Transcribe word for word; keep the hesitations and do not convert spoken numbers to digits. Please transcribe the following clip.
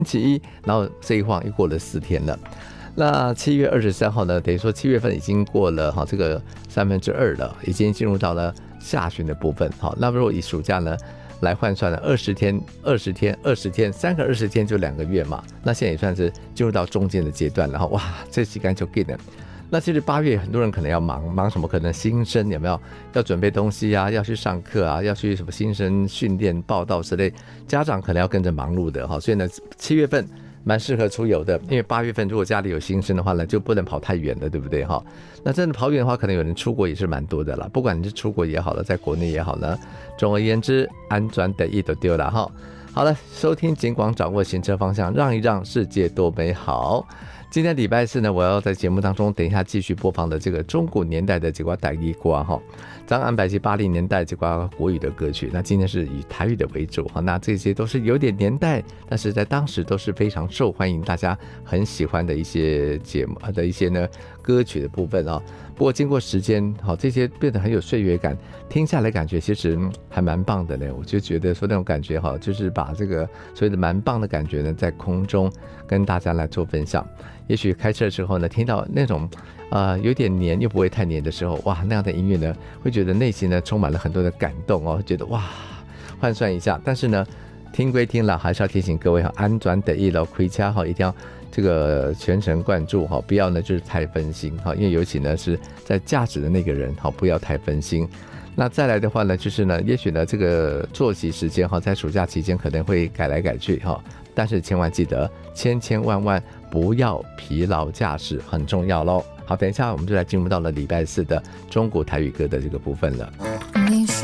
期一，然后这一晃又过了四天了。那七月二十三号呢，等于说七月份已经过了哈这个三分之二了，已经进入到了下旬的部分。好，那如果以暑假呢来换算了，二十天、二十天、二十天，三个二十天就两个月嘛。那现在也算是进入到中间的阶段，然后哇，这时间就给了。那其实八月很多人可能要忙忙什么？可能新生有没有要准备东西啊？要去上课啊？要去什么新生训练报道之类，家长可能要跟着忙碌的哈。所以呢，七月份蛮适合出游的，因为八月份如果家里有新生的话呢，就不能跑太远了，对不对哈？那真的跑远的话，可能有人出国也是蛮多的啦。不管你是出国也好了，在国内也好呢，总而言之，安全得意都丢了哈。好了，收听警广，掌握行车方向，让一让，世界多美好。今天礼拜四呢，我要在节目当中等一下继续播放的这个中古年代的这个台语歌哈，张安百是八零年代这个国语的歌曲，那今天是以台语的为主哈，那这些都是有点年代，但是在当时都是非常受欢迎，大家很喜欢的一些节目的一些呢歌曲的部分啊。不过经过时间，好这些变得很有岁月感，听下来感觉其实还蛮棒的呢。我就觉得说那种感觉哈，就是把这个所谓的蛮棒的感觉呢，在空中跟大家来做分享。也许开车的时候呢，听到那种呃有点黏又不会太黏的时候，哇，那样的音乐呢，会觉得内心呢充满了很多的感动哦，觉得哇，换算一下。但是呢，听归听了，还是要提醒各位哈，安全第一咯，开车哈一定要这个全神贯注哈，不要呢就是太分心哈，因为尤其呢是在驾驶的那个人哈，不要太分心。那再来的话呢，就是呢，也许呢这个作息时间哈，在暑假期间可能会改来改去哈，但是千万记得，千千万万不要疲劳驾驶，很重要咯。好，等一下我们就来进入到了礼拜四的中国台语歌的这个部分了。